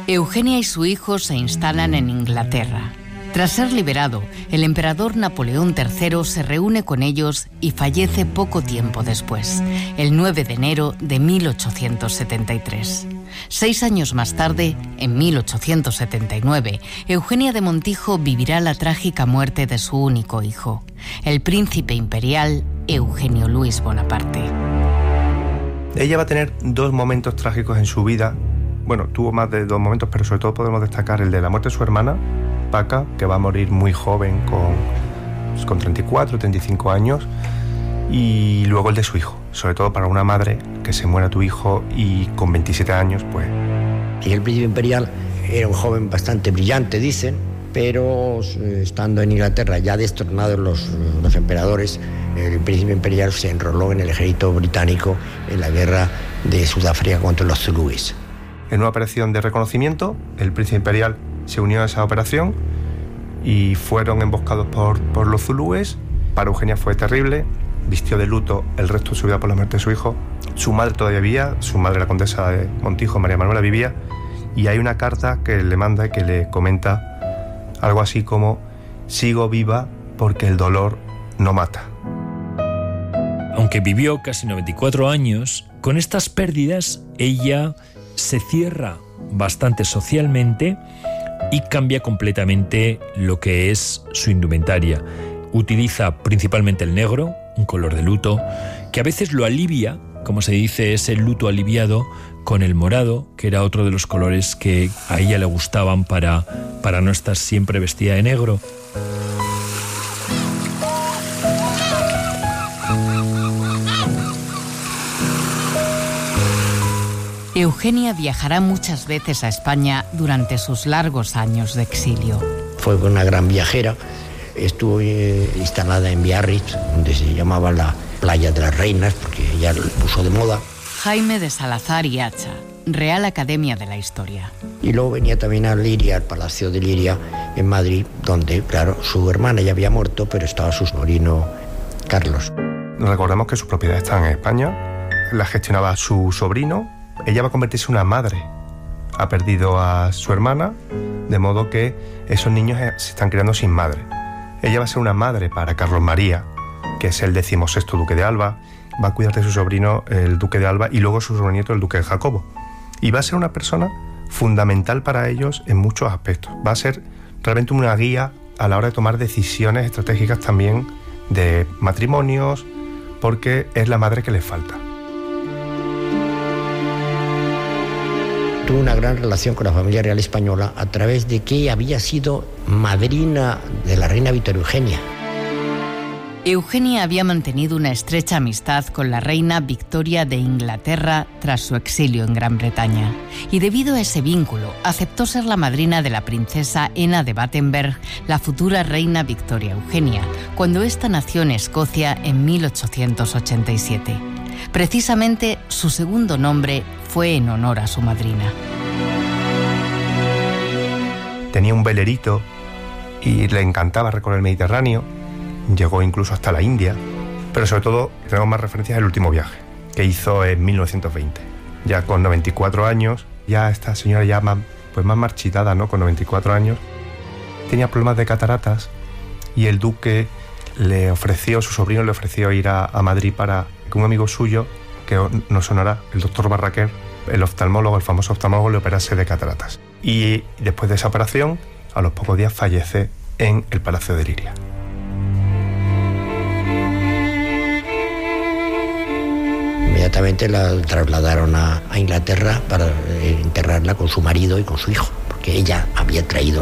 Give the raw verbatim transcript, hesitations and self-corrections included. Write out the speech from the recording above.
Eugenia y su hijo se instalan en Inglaterra. Tras ser liberado, el emperador Napoleón tercero se reúne con ellos y fallece poco tiempo después, el nueve de enero de mil ochocientos setenta y tres. Seis años más tarde, en mil ochocientos setenta y nueve, Eugenia de Montijo vivirá la trágica muerte de su único hijo, el príncipe imperial Eugenio Luis Bonaparte. Ella va a tener dos momentos trágicos en su vida. Bueno, tuvo más de dos momentos, pero sobre todo podemos destacar el de la muerte de su hermana, Paca, que va a morir muy joven, con, pues, con treinta y cuatro, treinta y cinco años, y luego el de su hijo, sobre todo para una madre, que se muera tu hijo y con veintisiete años, pues... Y el príncipe imperial era un joven bastante brillante, dicen, pero eh, estando en Inglaterra, ya destronados los, los emperadores, el príncipe imperial se enroló en el ejército británico en la guerra de Sudáfrica contra los zulúes. En una operación de reconocimiento, el príncipe imperial se unió a esa operación y fueron emboscados por, por los zulúes. Para Eugenia fue terrible, vistió de luto el resto de su vida por la muerte de su hijo. Su madre todavía vivía, su madre, la condesa de Montijo, María Manuela, vivía, y hay una carta que le manda y que le comenta algo así como: sigo viva porque el dolor no mata. Aunque vivió casi noventa y cuatro años, con estas pérdidas ella se cierra bastante socialmente y cambia completamente lo que es su indumentaria. Utiliza principalmente el negro, un color de luto, que a veces lo alivia, como se dice, ese luto aliviado, con el morado, que era otro de los colores que a ella le gustaban para, para no estar siempre vestida de negro. Eugenia viajará muchas veces a España durante sus largos años de exilio. Fue una gran viajera, estuvo eh, instalada en Biarritz, donde se llamaba la Playa de las Reinas, porque ella lo puso de moda. Jaime de Salazar y Hacha, Real Academia de la Historia. Y luego venía también a Liria, al Palacio de Liria, en Madrid, donde, claro, su hermana ya había muerto, pero estaba su sobrino Carlos. Recordemos que sus propiedades están en España, las gestionaba su sobrino. Ella va a convertirse en una madre. Ha perdido a su hermana, de modo que esos niños se están criando sin madre. Ella va a ser una madre para Carlos María, que es el decimosexto duque de Alba. Va a cuidar de su sobrino, el duque de Alba, y luego su sobrenieto, el duque de Jacobo. Y va a ser una persona fundamental para ellos en muchos aspectos. Va a ser realmente una guía a la hora de tomar decisiones estratégicas también de matrimonios, porque es la madre que les falta. Tuvo una gran relación con la familia real española a través de que había sido madrina de la reina Victoria Eugenia. Eugenia había mantenido una estrecha amistad con la reina Victoria de Inglaterra tras su exilio en Gran Bretaña, y debido a ese vínculo aceptó ser la madrina de la princesa Ena de Battenberg, la futura reina Victoria Eugenia, cuando ésta nació en Escocia en mil ochocientos ochenta y siete. Precisamente su segundo nombre fue en honor a su madrina. Tenía un velerito y le encantaba recorrer el Mediterráneo. Llegó incluso hasta la India, pero sobre todo tenemos más referencias del último viaje que hizo en mil novecientos veinte. Ya con noventa y cuatro años, ya esta señora ya más, pues más marchitada, ¿no? Con noventa y cuatro años, tenía problemas de cataratas y el duque le ofreció, su sobrino le ofreció ir a, a Madrid para que un amigo suyo, que nos sonará, el doctor Barraquer, el oftalmólogo, el famoso oftalmólogo, le operase de cataratas. Y después de esa operación, a los pocos días fallece en el Palacio de Liria. Inmediatamente la trasladaron a, a Inglaterra para enterrarla con su marido y con su hijo, porque ella había traído